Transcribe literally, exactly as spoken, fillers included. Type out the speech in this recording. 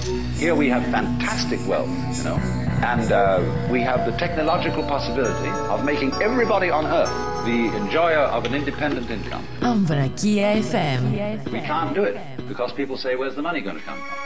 Here we have fantastic wealth, you know, and uh, we have the technological possibility of making everybody on earth the enjoyer of an independent income. Ambrakia εφ εμ. We can't do it because people say, where's the money going to come from?